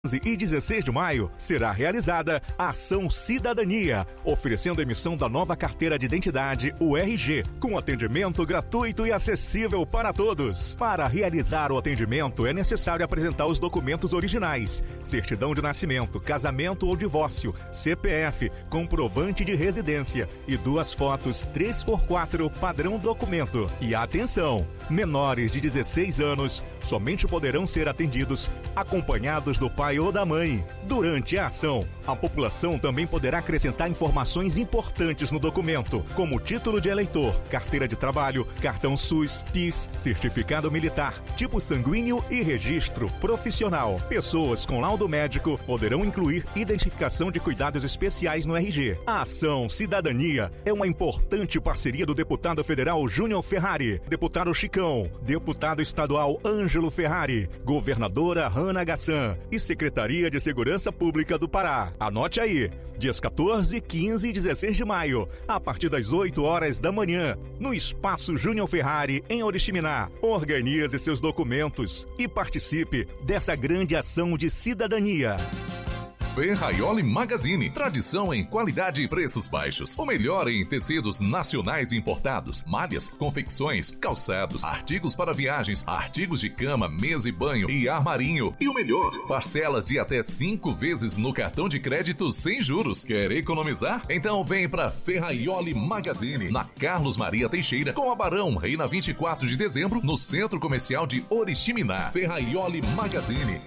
E 16 de maio será realizada a Ação Cidadania, oferecendo a emissão da nova carteira de identidade, o RG, com atendimento gratuito e acessível para todos. Para realizar o atendimento é necessário apresentar os documentos originais, certidão de nascimento, casamento ou divórcio, CPF, comprovante de residência e 2 fotos 3x4 padrão documento. E atenção, menores de 16 anos somente poderão ser atendidos acompanhados do pai ou da mãe. Durante a ação, a população também poderá acrescentar informações importantes no documento, como título de eleitor, carteira de trabalho, cartão SUS, PIS, certificado militar, tipo sanguíneo e registro profissional. Pessoas com laudo médico poderão incluir identificação de cuidados especiais no RG. A Ação Cidadania é uma importante parceria do deputado federal Júnior Ferrari, deputado Chicão, deputado estadual Ângelo Ferrari, governadora Hanna Gassan e Secretaria de Segurança Pública do Pará. Anote aí, dias 14, 15 e 16 de maio, a partir das 8 horas da manhã, no Espaço Júnior Ferrari, em Oriximiná. Organize seus documentos e participe dessa grande ação de cidadania. Ferraioli Magazine, tradição em qualidade e preços baixos. O melhor em tecidos nacionais e importados, malhas, confecções, calçados, artigos para viagens, artigos de cama, mesa e banho e armarinho. E o melhor, parcelas de até 5 vezes no cartão de crédito sem juros. Quer economizar? Então vem para Ferraioli Magazine, na Carlos Maria Teixeira, com a Barão Reina 24 de dezembro, no Centro Comercial de Oriximiná. Ferraioli Magazine.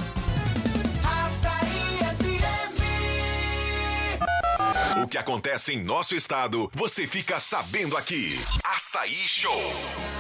O que acontece em nosso estado, você fica sabendo aqui. Açaí Show.